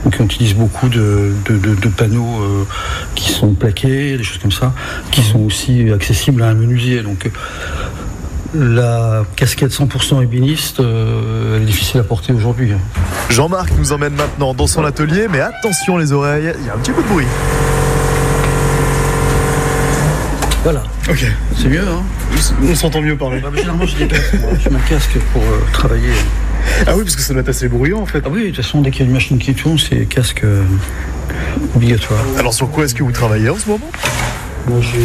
Donc on utilise beaucoup de panneaux qui sont plaqués, des choses comme ça, qui sont aussi accessibles à un menuisier. Donc la casquette 100% ébéniste, elle est difficile à porter aujourd'hui. Jean-Marc nous emmène maintenant dans son atelier, mais attention les oreilles, il y a un petit peu de bruit. Voilà. Ok. C'est mieux, hein. On s'entend mieux parler. Généralement, j'ai des casques. Je mets un casque pour travailler. Ah oui, parce que ça doit être assez bruyant en fait. Ah oui, de toute façon, dès qu'il y a une machine qui tourne, c'est casque obligatoire. Alors sur quoi est-ce que vous travaillez en ce moment ? Moi, j'ai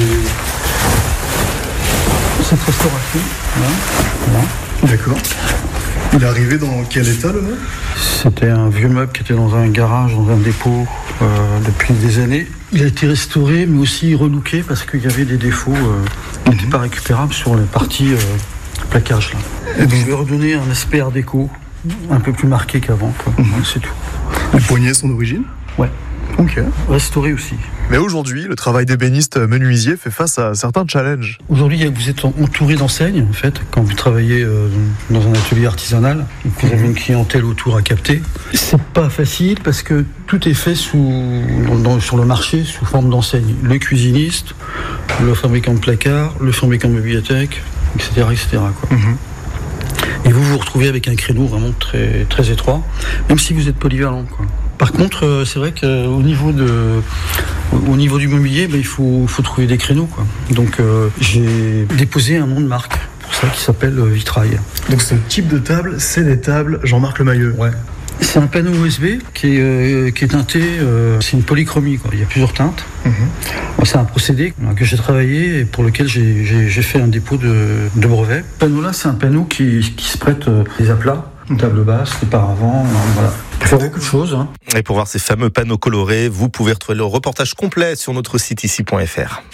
cette restauration. Voilà. D'accord. Il est arrivé dans quel état le meuble ? C'était un vieux meuble qui était dans un garage, dans un dépôt depuis des années. Il a été restauré, mais aussi relooké parce qu'il y avait des défauts qui n'étaient pas récupérables sur les parties plaquage. Là. Et donc, je vais redonner un aspect art déco un peu plus marqué qu'avant. C'est tout. Les poignées sont d'origine ? Ouais. Ok. Restauré aussi. Mais aujourd'hui, le travail d'ébéniste menuisier fait face à certains challenges. Aujourd'hui, vous êtes entouré d'enseignes, en fait, quand vous travaillez dans un atelier artisanal, vous avez une clientèle autour à capter. C'est pas facile parce que tout est fait sur le marché sous forme d'enseignes. Le cuisiniste, le fabricant de placards, le fabricant de bibliothèque, etc. quoi. Et vous vous retrouvez avec un créneau vraiment très, très étroit, même si vous êtes polyvalent, quoi. Par contre, c'est vrai qu'au niveau du mobilier, il faut trouver des créneaux, quoi. Donc j'ai déposé un nom de marque pour ça qui s'appelle Vitrail. Donc ce type de table, c'est des tables Jean-Marc Lemayeux. Ouais. C'est un panneau USB qui est teinté, c'est une polychromie, quoi. Il y a plusieurs teintes. C'est un procédé que j'ai travaillé et pour lequel j'ai fait un dépôt de brevet. Ce panneau-là, c'est un panneau qui se prête des aplats, une table basse, des paravents, voilà. Il faut beaucoup de choses. Hein. Et pour voir ces fameux panneaux colorés, vous pouvez retrouver le reportage complet sur notre site ici.fr.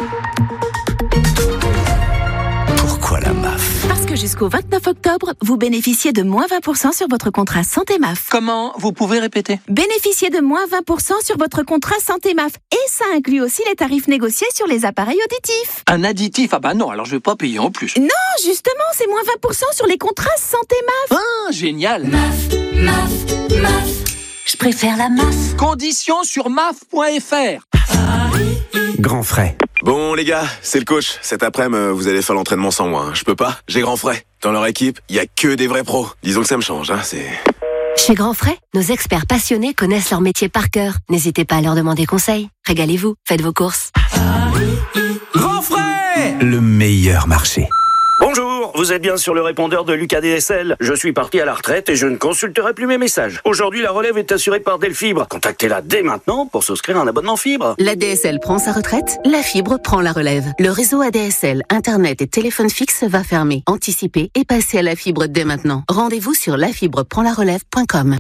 Pourquoi la MAF ? Parce que jusqu'au 29 octobre, vous bénéficiez de moins 20% sur votre contrat Santé MAF. Comment ? Vous pouvez répéter ? Bénéficiez de moins 20% sur votre contrat Santé MAF. Et ça inclut aussi les tarifs négociés sur les appareils auditifs. Un additif ? Ah bah non, alors je vais pas payer en plus. Non, justement, c'est moins 20% sur les contrats Santé MAF. Ah, génial ! MAF. Je préfère la MAF. Conditions sur maf.fr. Grand frais. Bon les gars, c'est le coach. Cet après-midi, vous allez faire l'entraînement sans moi. Je peux pas, j'ai Grand Frais. Dans leur équipe, il y a que des vrais pros. Disons que ça me change, c'est... Chez Grand Frais, nos experts passionnés connaissent leur métier par cœur. N'hésitez pas à leur demander conseil. Régalez-vous, faites vos courses. Grand Frais ! Le meilleur marché. Bonjour, vous êtes bien sur le répondeur de Lucas DSL. Je suis parti à la retraite et je ne consulterai plus mes messages. Aujourd'hui, la relève est assurée par Delfibre. Contactez-la dès maintenant pour souscrire un abonnement fibre. La DSL prend sa retraite, la fibre prend la relève. Le réseau ADSL, Internet et téléphone fixe va fermer. Anticipez et passez à la fibre dès maintenant. Rendez-vous sur lafibreprendlarelève.com.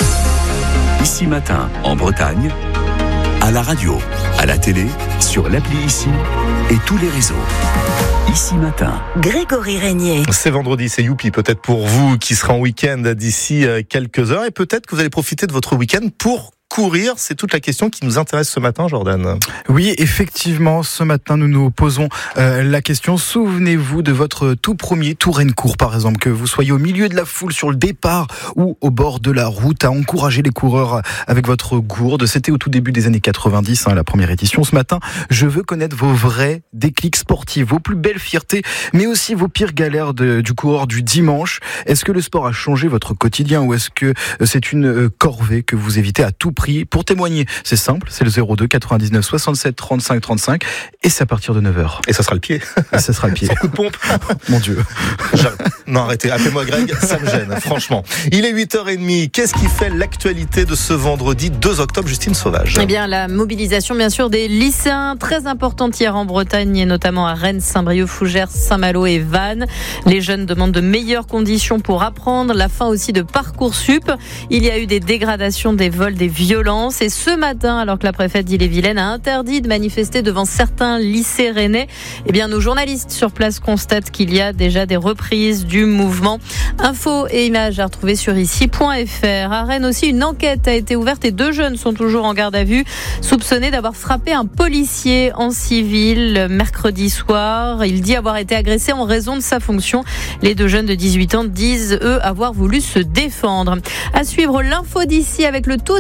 Ici Matin, en Bretagne, à la radio, à la télé, sur l'appli Ici et tous les réseaux. Ici Matin. Grégory Régnier. C'est vendredi, c'est youpi, peut-être pour vous qui serez en week-end d'ici quelques heures et peut-être que vous allez profiter de votre week-end pour courir. C'est toute la question qui nous intéresse ce matin, Jordan. Oui, effectivement, ce matin, nous nous posons la question. Souvenez-vous de votre tout premier Touraine-Court, par exemple, que vous soyez au milieu de la foule sur le départ ou au bord de la route à encourager les coureurs avec votre gourde. C'était au tout début des années 90, la première édition. Ce matin, je veux connaître vos vrais déclics sportifs, vos plus belles fiertés, mais aussi vos pires galères du coureur du dimanche. Est-ce que le sport a changé votre quotidien ou est-ce que c'est une corvée que vous évitez à tout prix? Pour témoigner, c'est simple, c'est le 02 99 67 35 35 et c'est à partir de 9h. Et ça sera le pied. Et ça sera le pied. Sans coup de pompe. Mon Dieu. Non, arrêtez, appelez-moi Greg, ça me gêne, franchement. Il est 8h30. Qu'est-ce qui fait l'actualité de ce vendredi 2 octobre, Justine Sauvage? Eh bien, la mobilisation, bien sûr, des lycéens, très importante hier en Bretagne, et notamment à Rennes, Saint-Brieuc, Fougères, Saint-Malo et Vannes. Les jeunes demandent de meilleures conditions pour apprendre, la fin aussi de Parcoursup. Il y a eu des dégradations, des vols, des violences. Et ce matin, alors que la préfète d'Ille-et-Vilaine a interdit de manifester devant certains lycées rennais, eh bien, nos journalistes sur place constatent qu'il y a déjà des reprises du mouvement. Infos et images à retrouver sur ici.fr. À Rennes aussi, une enquête a été ouverte et 2 jeunes sont toujours en garde à vue, soupçonnés d'avoir frappé un policier en civil mercredi soir. Il dit avoir été agressé en raison de sa fonction. Les 2 jeunes de 18 ans disent, eux, avoir voulu se défendre. À suivre l'info d'ici avec le taux